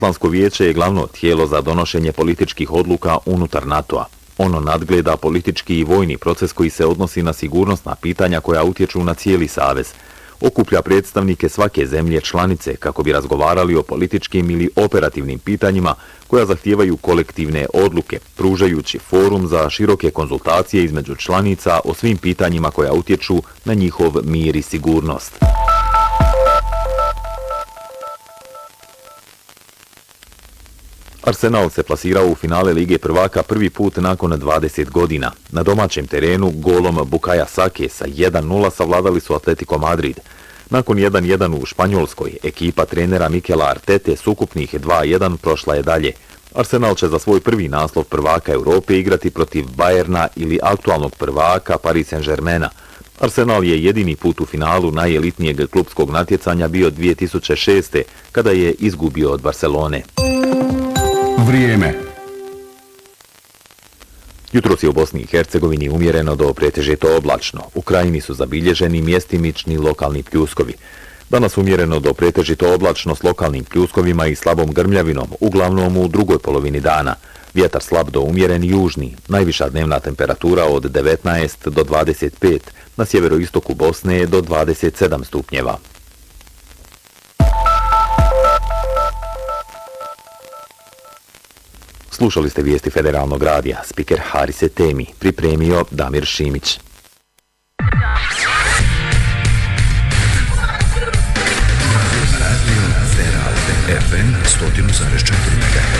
Atlantsko vijeće je glavno tijelo za donošenje političkih odluka unutar NATO-a. Ono nadgleda politički i vojni proces koji se odnosi na sigurnosna pitanja koja utječu na cijeli savez. Okuplja predstavnike svake zemlje članice kako bi razgovarali o političkim ili operativnim pitanjima koja zahtijevaju kolektivne odluke, pružajući forum za široke konzultacije između članica o svim pitanjima koja utječu na njihov mir i sigurnost. Arsenal se plasirao u finale Lige prvaka prvi put nakon 20 godina. Na domaćem terenu golom Bukaja Sake sa 1:0 savladali su Atletico Madrid. Nakon 1:1 u Španjolskoj, ekipa trenera Mikela Artete s ukupnih 2:1 prošla je dalje. Arsenal će za svoj prvi naslov prvaka Europe igrati protiv Bayerna ili aktualnog prvaka Paris Saint-Germaina. Arsenal je jedini put u finalu najelitnijeg klubskog natjecanja bio 2006. kada je izgubio od Barcelone. Vrijeme. Jutros je u Bosni i Hercegovini umjereno do pretežito oblačno. U krajini su zabilježeni mjestimični lokalni pljuskovi. Danas umjereno do pretežito oblačno s lokalnim pljuskovima i slabom grmljavinom, uglavnom u drugoj polovini dana. Vjetar slab do umjeren južni, najviša dnevna temperatura od 19 do 25, na sjeveroistoku Bosne do 27 stupnjeva. Slušali ste vijesti Federalnog radija, spiker Harise Temi, pripremio Damir Šimić. Radio Federal FM 100,4 MHz.